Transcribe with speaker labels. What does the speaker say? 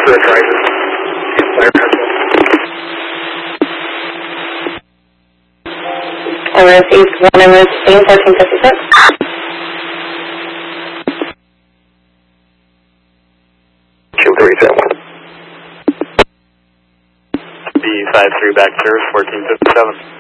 Speaker 1: Service rises.
Speaker 2: Emirates East 1, Emirates 1456.
Speaker 1: B53 back service 1457.